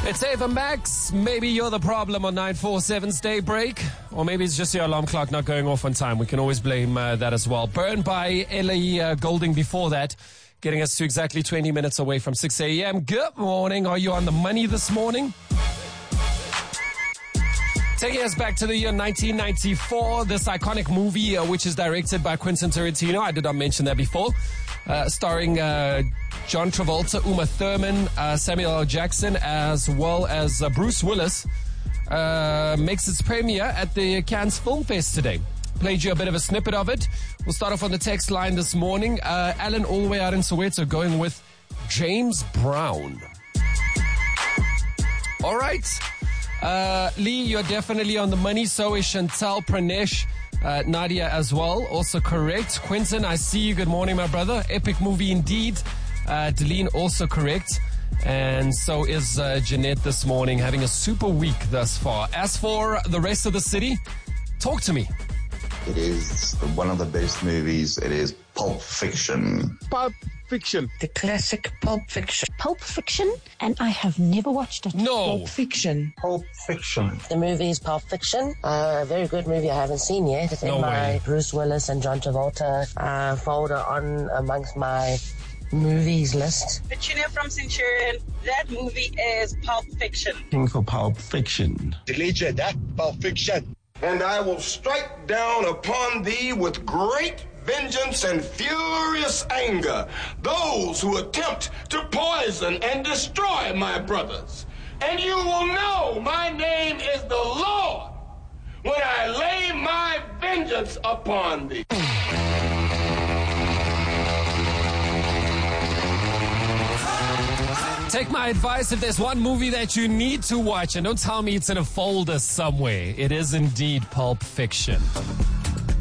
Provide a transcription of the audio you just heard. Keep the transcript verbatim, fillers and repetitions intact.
It's Ava Max. Maybe you're the problem on nine four seven's Daybreak. Or maybe it's just your alarm clock not going off on time. We can always blame uh, that as well. Burned by Ellie uh, Goulding before that. Getting us to exactly twenty minutes away from six a.m. Good morning. Are you on the money this morning? Taking us back to the year nineteen ninety-four, this iconic movie, uh, which is directed by Quentin Tarantino. I did not mention that before. Uh, starring uh, John Travolta, Uma Thurman, uh, Samuel L. Jackson, as well as uh, Bruce Willis, uh, makes its premiere at the Cannes Film Fest today. Played you a bit of a snippet of it. We'll start off on the text line this morning. Uh, Alan, all the way out in Soweto, going with James Brown. All right. Uh, Lee, you're definitely on the money. So is Chantal Pranesh. Uh, Nadia as well, also correct. Quentin, I see you. Good morning, my brother. Epic movie indeed. Uh, Deline, also correct. And so is uh, Jeanette this morning, having a super week thus far. As for the rest of the city, talk to me. It is one of the best movies. It is Pulp Fiction. Pulp Fiction. The classic Pulp Fiction. Pulp Fiction? And I have never watched it. No. Pulp Fiction. Pulp Fiction. The movie is Pulp Fiction. Uh, a very good movie I haven't seen yet. It's No in my way. Bruce Willis and John Travolta uh, folder on amongst my movies list. Petunia from Centurion, that movie is Pulp Fiction. King for Pulp Fiction. Delete that Pulp Fiction. And I will strike down upon thee with great vengeance and furious anger those who attempt to poison and destroy my brothers. And you will know my name is the Lord when I lay my vengeance upon thee. Take my advice. If there's one movie that you need to watch, and don't tell me it's in a folder somewhere, it is indeed Pulp Fiction.